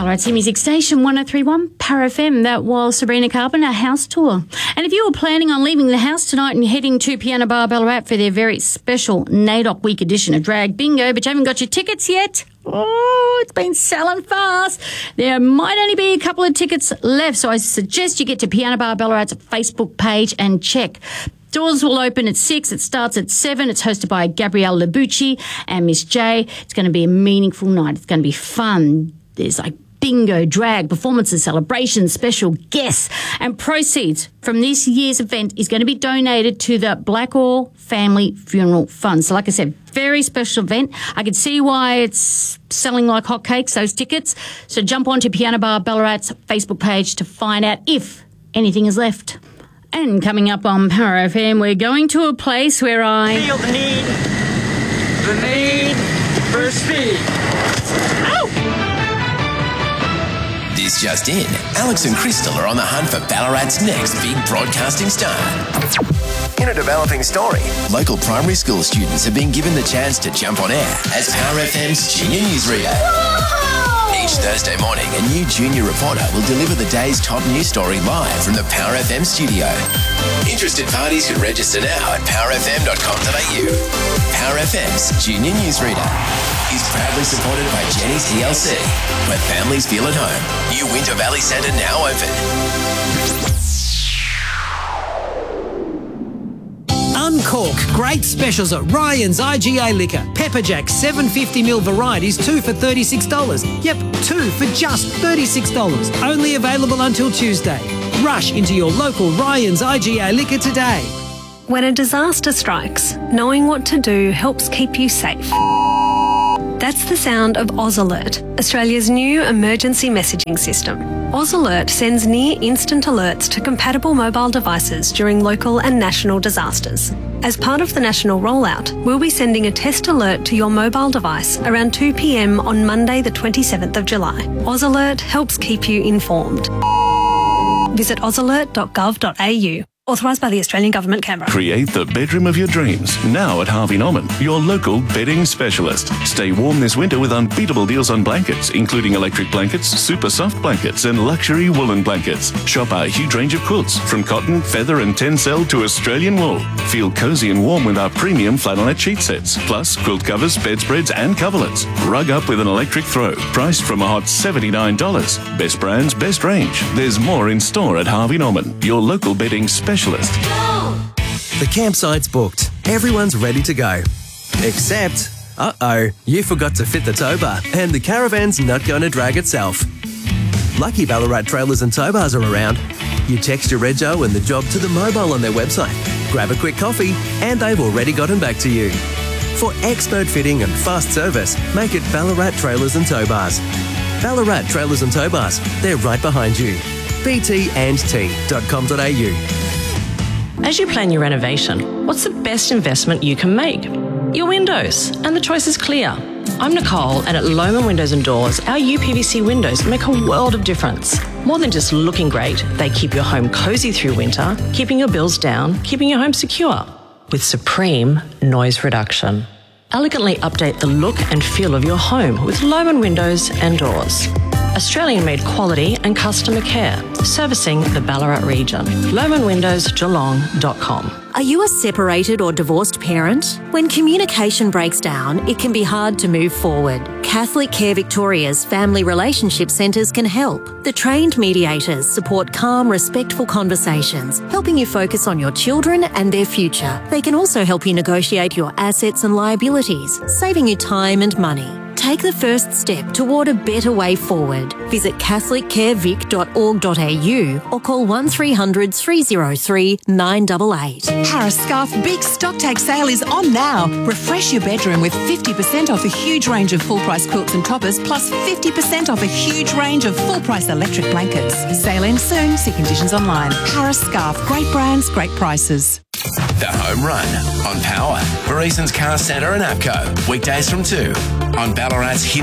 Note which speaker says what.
Speaker 1: Ballarat's music station, 103.1 Power FM. That was Sabrina Carpenter, House Tour. And if you were planning on leaving the house tonight and heading to Piano Bar Ballarat for their very special NAIDOC Week edition of Drag Bingo, but you haven't got your tickets yet, it's been selling fast. There might only be a couple of tickets left, so I suggest you get to Piano Bar Ballarat's Facebook page and check. Doors will open at 6. It starts at 7. It's hosted by Gabrielle Labucci and Miss J. It's going to be a meaningful night. It's going to be fun. There's like bingo, drag, performances, celebrations, special guests, and proceeds from this year's event is going to be donated to the Blackall Family Funeral Fund. So like I said, very special event. I can see why it's selling like hotcakes, those tickets. So jump onto Piano Bar Ballarat's Facebook page to find out if anything is left. And coming up on Power FM, we're going to a place where I
Speaker 2: feel the need for speed.
Speaker 1: Ow!
Speaker 3: This just in, Alex and Crystal are on the hunt for Ballarat's next big broadcasting star. In a developing story, local primary school students have been given the chance to jump on air as Power FM's junior newsreader. Each Thursday morning, a new junior reporter will deliver the day's top news story live from the Power FM studio. Interested parties can register now at powerfm.com.au. Power FM's junior newsreader is proudly supported by Jenny's TLC, where families feel at home. New Winter Valley Centre now open.
Speaker 4: Uncork. Great specials at Ryan's IGA Liquor. Pepperjack 750ml varieties, 2 for $36. Yep, 2 for just $36. Only available until Tuesday. Rush into your local Ryan's IGA Liquor today.
Speaker 5: When a disaster strikes, knowing what to do helps keep you safe. That's the sound of Oz Alert, Australia's new emergency messaging system. Oz Alert sends near-instant alerts to compatible mobile devices during local and national disasters. As part of the national rollout, we'll be sending a test alert to your mobile device around 2 p.m. on Monday the 27th of July. Oz Alert helps keep you informed. Visit ozalert.gov.au. Authorised by the Australian Government, Canberra.
Speaker 6: Create the bedroom of your dreams now at Harvey Norman, your local bedding specialist. Stay warm this winter with unbeatable deals on blankets, including electric blankets, super soft blankets, and luxury woolen blankets. Shop our huge range of quilts, from cotton, feather, and tencel to Australian wool. Feel cozy and warm with our premium flannelette sheet sets, plus quilt covers, bedspreads, and coverlets. Rug up with an electric throw, priced from a hot $79. Best brands, best range. There's more in store at Harvey Norman, your local bedding specialist.
Speaker 7: The campsite's booked. Everyone's ready to go. Except, you forgot to fit the tow bar and the caravan's not going to drag itself. Lucky Ballarat Trailers and Tow Bars are around. You text your rego and the job to the mobile on their website. Grab a quick coffee and they've already gotten back to you. For expert fitting and fast service, make it Ballarat Trailers and Tow Bars. Ballarat Trailers and Tow Bars, they're right behind you. btandt.com.au.
Speaker 8: As you plan your renovation, what's the best investment you can make? Your windows, and the choice is clear. I'm Nicole, and at Lohmann Windows and Doors, our UPVC windows make a world of difference. More than just looking great, they keep your home cosy through winter, keeping your bills down, keeping your home secure. With supreme noise reduction. Elegantly update the look and feel of your home with Lohmann Windows and Doors. Australian-made quality and customer care, servicing the Ballarat region. LomanWindowsGeelong.com.
Speaker 9: Are you a separated or divorced parent? When communication breaks down, it can be hard to move forward. Catholic Care Victoria's Family Relationship Centres can help. The trained mediators support calm, respectful conversations, helping you focus on your children and their future. They can also help you negotiate your assets and liabilities, saving you time and money. Take the first step toward a better way forward. Visit catholiccarevic.org.au or call 1300 303 988.
Speaker 10: Harris Scarf Big Stock Take Sale is on now. Refresh your bedroom with 50% off a huge range of full-price quilts and toppers, plus 50% off a huge range of full-price electric blankets. Sale ends soon. See conditions online. Harris Scarf. Great brands, great prices.
Speaker 3: The Home Run on Power, Bereason's Car Centre and APCO. Weekdays from 2 on Ballarat's Hit